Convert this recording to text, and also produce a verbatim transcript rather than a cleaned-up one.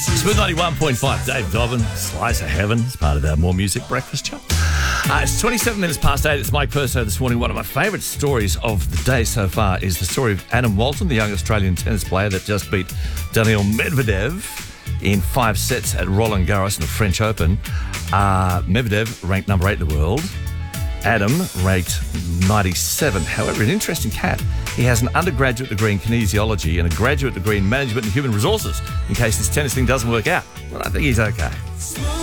Smooth ninety-one point five, Dave Dobbin, Slice of Heaven. It's part of our More Music Breakfast show. Uh, it's twenty-seven minutes past eight. It's Mike Perso this morning. One of my favourite stories of the day so far is the story of Adam Walton, the young Australian tennis player that just beat Daniil Medvedev in five sets at Roland Garros in the French Open. Uh, Medvedev ranked number eight in the world. Adam ranked ninety-seven. However, an interesting cat. He has an undergraduate degree in kinesiology and a graduate degree in management and human resources in case this tennis thing doesn't work out. Well, I think he's okay.